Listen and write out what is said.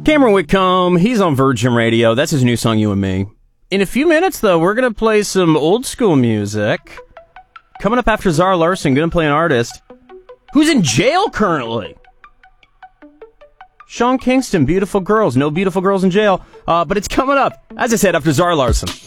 Cameron Whitcomb, he's on Virgin Radio. That's his new song, You and Me. In a few minutes, though, we're going to play some old school music. Coming up after Zara Larsson, going to play an artist who's in jail currently. Sean Kingston, Beautiful Girls. No beautiful girls in jail, but it's coming up, as I said, after Zara Larsson.